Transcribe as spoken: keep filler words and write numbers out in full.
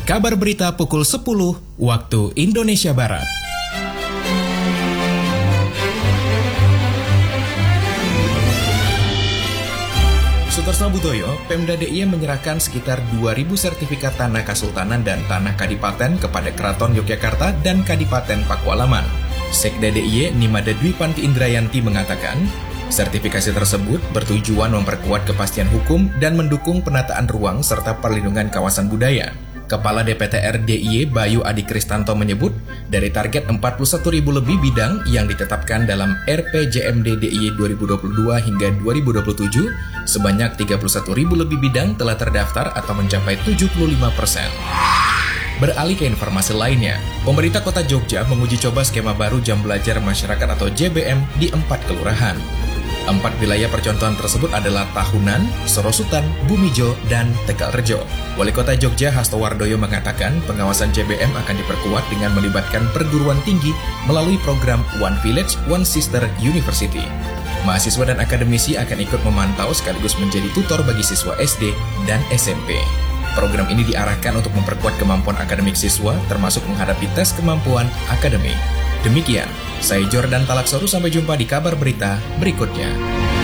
Kabar berita pukul sepuluh waktu Indonesia Barat. Sutorsno Butoyo, Pemda D I Y menyerahkan sekitar dua ribu sertifikat tanah Kasultanan dan tanah Kadipaten kepada Keraton Yogyakarta dan Kadipaten Pakualaman. Sekda D I Y Nimada Dwi Panti Indrayanti mengatakan, sertifikasi tersebut bertujuan memperkuat kepastian hukum dan mendukung penataan ruang serta perlindungan kawasan budaya. Kepala D P T R D I Y Bayu Adi Kristanto menyebut, dari target empat puluh satu ribu lebih bidang yang ditetapkan dalam R P J M D D I Y dua ribu dua puluh dua hingga dua ribu dua puluh tujuh, sebanyak tiga puluh satu ribu lebih bidang telah terdaftar atau mencapai tujuh puluh lima persen. Beralih ke informasi lainnya, pemerintah Kota Jogja menguji coba skema baru jam belajar masyarakat atau J B M di empat kelurahan. Empat wilayah percontohan tersebut adalah Tahunan, Sorosutan, Bumijo, dan Tegalrejo. Wali Kota Jogja Hasto Wardoyo mengatakan pengawasan J B M akan diperkuat dengan melibatkan perguruan tinggi melalui program One Village, One Sister University. Mahasiswa dan akademisi akan ikut memantau sekaligus menjadi tutor bagi siswa S D dan S M P. Program ini diarahkan untuk memperkuat kemampuan akademik siswa termasuk menghadapi tes kemampuan akademik. Demikian, saya Jordan Talaksoru, sampai jumpa di kabar berita berikutnya.